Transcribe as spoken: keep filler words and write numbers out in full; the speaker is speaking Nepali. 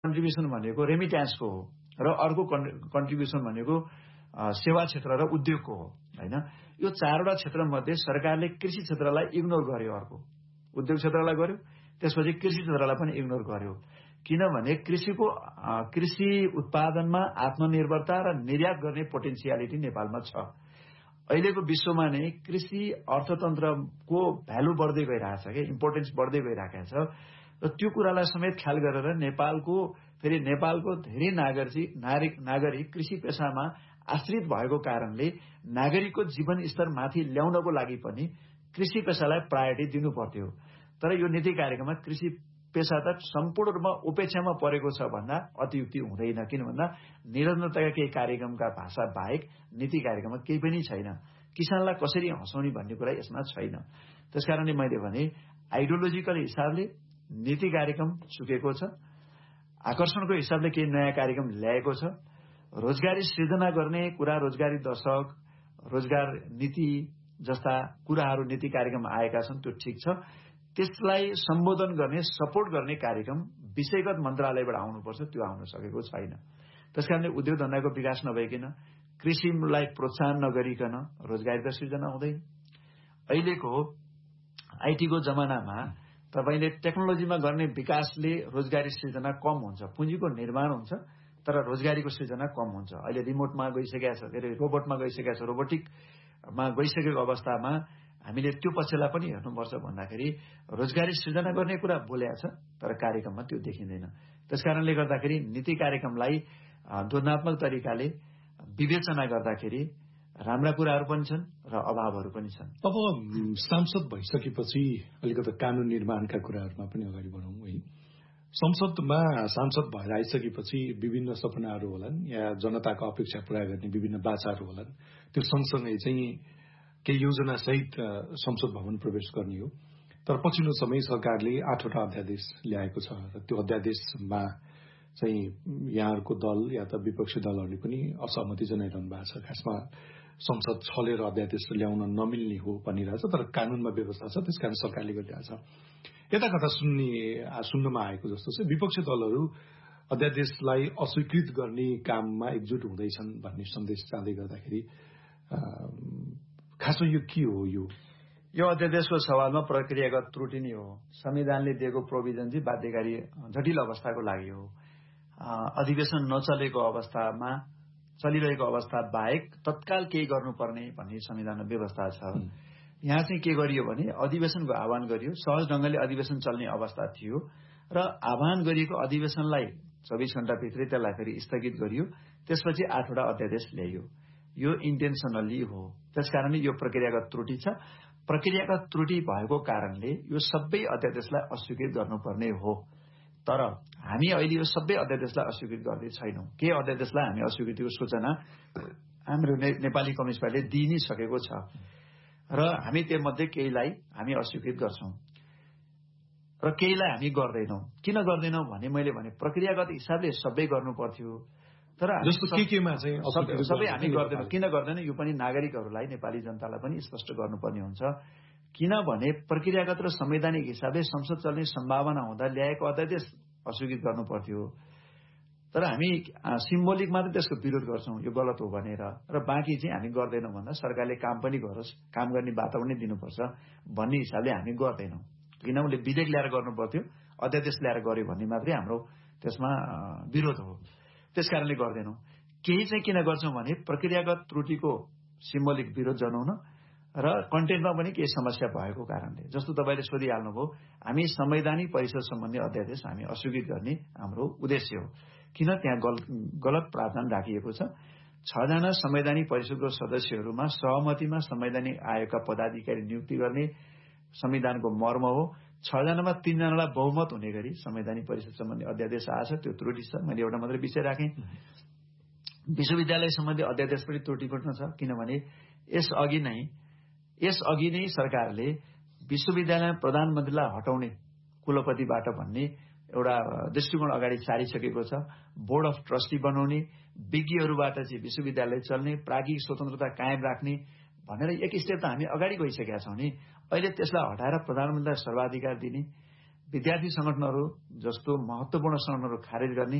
कन्ट्रिब्युसन भनेको रेमिट्यान्सको हो र अर्को कन्ट्रिब्युसन भनेको सेवा क्षेत्र र उद्योगको हो हैन। यो चारवटा क्षेत्रमध्ये सरकारले कृषि क्षेत्रलाई इग्नोर गर्यो, अर्को उद्योग क्षेत्रलाई गर्यो, त्यसपछि कृषि क्षेत्रलाई पनि इग्नोर गर्यो। किनभने कृषिको कृषि उत्पादनमा आत्मनिर्भरता र निर्यात गर्ने पोटेन्सियालिटी नेपालमा छ। अहिलेको विश्वमा नै कृषि अर्थतन्त्रको भ्यालु बढ्दै गइरहेछ के, इम्पोर्टेन्स बढ्दै गइरहेको छ र त्यो कुरालाई समेत ख्याल गरेर नेपालको फेरि नेपालको धेरै नागरिक नागरिक कृषि पेशामा आश्रित भएको कारणले नागरिकको जीवन स्तर माथि ल्याउनको लागि पनि कृषि पेशालाई प्रायोरिटी दिनु पर्थ्यो। तर यो नीति कार्यक्रममा कृषि पेशा त सम्पूर्ण रूपमा उपेक्षामा परेको छ भन्दा अतियुक्ति हुँदैन। किन भन्दा निरन्तरताका केही कार्यक्रमका भाषा बाहेक नीति कार्यक्रममा केही पनि छैन। किसानलाई कसरी हँसाउने भन्ने कुरा यसमा छैन। त्यसकारणले मैले भने आइडियोलोजिकल हिसाबले नीति कार्यक्रम चुकेको छ, आकर्षणको हिसाबले केही नयाँ कार्यक्रम ल्याएको छ। रोजगारी सृजना गर्ने कुरा, रोजगारी दशक, रोजगार नीति जस्ता कुराहरू नीति कार्यक्रम आएका छन्, त्यो ठिक छ। त्यसलाई सम्बोधन गर्ने, सपोर्ट गर्ने कार्यक्रम विषयगत मन्त्रालयबाट आउनुपर्छ, त्यो आउन सकेको छैन। त्यसकारणले उद्योग धन्दाको विकास नभइकन, कृषिलाई प्रोत्साहन नगरिकन रोजगारी त सृजना हुँदैन। अहिलेको आइटीको जमानामा तपाईले टेक्नोलोजीमा गर्ने विकासले रोजगारी सृजना कम हुन्छ, पुँजीको निर्माण हुन्छ तर रोजगारीको सृजना कम हुन्छ। अहिले रिमोटमा गइसकेका छ, धेरै रोबोटमा गइसकेका छ, रोबोटिकमा गइसकेको अवस्थामा हामीले त्यो पक्षलाई पनि हेर्नुपर्छ भन्दाखेरि रोजगारी सृजना गर्ने कुरा बोलेको छ तर कार्यक्रममा त्यो देखिँदैन। त्यसकारणले गर्दाखेरि नीति कार्यक्रमलाई द्वन्द्वात्मक तरिकाले विवेचना गर्दाखेरि राम्रा कुराहरू पनि छन् र अभावहरू पनि छन्। अब सांसद भइसकेपछि अलिकति कानून निर्माणका कुराहरूमा पनि अगाडि बढौँ है। संसदमा सांसद भएर आइसकेपछि विभिन्न सपनाहरू होलान् या जनताको अपेक्षा पूरा गर्ने विभिन्न बाचाहरू होलान्। त्यो सँगसँगै चाहिँ केही योजना सहित संसद भवन प्रवेश गर्ने हो। तर पछिल्लो समय सरकारले आठवटा अध्यादेश ल्याएको छ र त्यो अध्यादेशमा चाहिँ यहाँहरूको दल या त विपक्षी दलहरूले पनि असहमति जनाइरहनु भएको छ। खासमा संसद छलेर अध्यादेश ल्याउन नमिल्ने हो भनिरहेछ, तर कानूनमा व्यवस्था छ, त्यसकारण सरकारले गरिरहेछ। यता कथा सुन्ने सुन्नमा आएको जस्तो छ विपक्षी दलहरू अध्यादेशलाई अस्वीकृत गर्ने काममा एकजुट हुँदैछन् भन्ने सन्देश जाँदै गर्दाखेरि खासमा यो के हो? यो यो अध्यादेशको सवालमा प्रक्रियागत त्रुटि नै हो। संविधानले दिएको प्रोभिजन चाहिँ बाध्यकारी जटिल अवस्थाको लागि हो। अधिवेशन नचलेको अवस्थामा, चलिरहेको अवस्था बाहेक तत्काल केही गर्नुपर्ने भन्ने संविधानमा व्यवस्था छ। यहाँ चाहिँ के गरियो भने अधिवेशनको आह्वान गरियो, सहज ढंगले अधिवेशन चल्ने अवस्था थियो र आह्वान गरिएको अधिवेशनलाई चौबीस घण्टाभित्रै त्यसलाई फेरि स्थगित गरियो। त्यसपछि आठवटा अध्यादेश ल्याइयो। यो इन्टेन्सनली हो। त्यसकारणले यो प्रक्रियागत त्रुटि छ। प्रक्रियागत त्रुटि भएको कारणले यो सबै अध्यादेशलाई अस्वीकृत गर्नुपर्ने हो। तर हामी अहिले यो सबै अध्यादेशलाई अस्वीकृत गर्दै छैनौं। के अध्यादेशलाई हामी अस्वीकृतिको सूचना हाम्रो नेपाली कम्युनिस्ट पार्टीले दिइ नै सकेको छ र हामी त्यसमध्ये केहीलाई हामी अस्वीकृत गर्छौं र केहीलाई हामी गर्दैनौं। किन गर्दैनौं भने मैले भने प्रक्रियागत हिसाबले सबै गर्नु पर्थ्यो, तर जस्तो के केमा चाहिँ सबै हामी गर्दैनौं। किन गर्दैनौं यो पनि नागरिकहरूलाई, नेपाली जनतालाई पनि स्पष्ट गर्नुपर्ने हुन्छ। किनभने प्रक्रियागत र संवैधानिक हिसाबले संसद चल्ने सम्भावना हुँदा ल्याएको अध्यादेश अस्वीकृत गर्नु पर्थ्यो, तर हामी सिम्बोलिक मात्र त्यसको विरोध गर्छौं यो गलत हो भनेर, र बाँकी चाहिँ हामी गर्दैनौं भन्दा सरकारले काम पनि गरोस्, काम गर्ने वातावरण नै दिनुपर्छ भन्ने हिसाबले हामी गर्दैनौं। किनभने विधेयक ल्याएर गर्नु पर्थ्यो, अध्यादेश ल्याएर गर्यो भन्ने मात्रै हाम्रो त्यसमा विरोध हो। त्यसकारणले गर्दैनौं। केही चाहिँ किन गर्छौं भने प्रक्रियागत त्रुटिको सिम्बोलिक विरोध जनाउन र कन्टेन्टमा पनि केही समस्या भएको कारणले। जस्तो तपाईले सोधिहाल्नुभयो, हामी संवैधानिक परिषद सम्बन्धी अध्यादेश हामी अस्वीकृत गर्ने हाम्रो उद्देश्य हो। किन त्यहाँ गलत प्रावधान राखिएको छ। छजना संवैधानिक परिषदको सदस्यहरूमा सहमतिमा संवैधानिक आयोगका पदाधिकारी नियुक्ति गर्ने संविधानको मर्म हो। छजनामा तीनजनालाई बहुमत हुने गरी संवैधानिक परिषद सम्बन्धी अध्यादेश आएछ, त्यो त्रुटि छ। मैले एउटा मात्रै विषय राखेँ। विश्वविद्यालय सम्बन्धी अध्यादेश पनि त्रुटिपूर्ण छ, किनभने यसअघि नै यसअघि नै सरकारले विश्वविद्यालयमा प्रधानमन्त्रीलाई हटाउने कुलपतिबाट भन्ने एउटा दृष्टिकोण अगाडि सारिसकेको छ। बोर्ड अफ ट्रस्टी बनाउने, विज्ञहरूबाट चाहिँ विश्वविद्यालय चल्ने, प्राज्ञिक स्वतन्त्रता कायम राख्ने भनेर एक स्टेप त हामी अगाडि गइसकेका छौं नि। अहिले त्यसलाई हटाएर प्रधानमन्त्रीलाई सर्वाधिकार दिने, विद्यार्थी संगठनहरू जस्तो महत्वपूर्ण संगठनहरू खारेज गर्ने